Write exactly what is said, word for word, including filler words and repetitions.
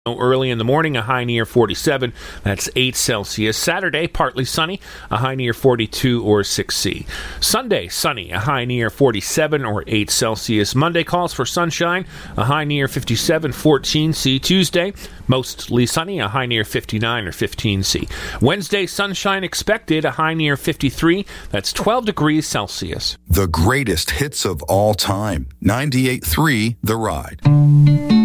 Early in the morning, a high near forty-seven. That's eight Celsius. Saturday, partly sunny, a high near forty-two or six C. Sunday, sunny, a high near forty-seven or eight Celsius. Monday calls for sunshine, a high near fifty-seven, fourteen C. Tuesday, mostly sunny, a high near fifty-nine or fifteen C. Wednesday, sunshine expected, a high near fifty-three. That's twelve degrees Celsius. The greatest hits of all time. ninety-eight point three The Ride.